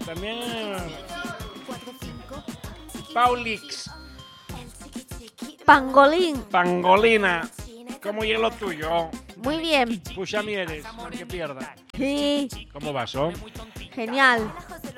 También Paulix. Pangolín. Pangolina. ¿Cómo es lo tuyo? Muy bien. Puxa Mieres, no hay que pierda. Sí, ¿Cómo vas, oh? genial.